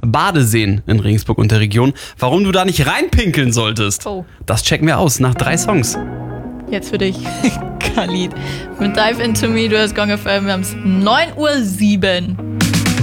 Badeseen in Regensburg und der Region. Warum du da nicht reinpinkeln solltest, das checken wir aus nach 3 Songs. Jetzt für dich, Khalid. Mit Dive Into Me, du hast Gong FM, wir haben es 9:07 Uhr.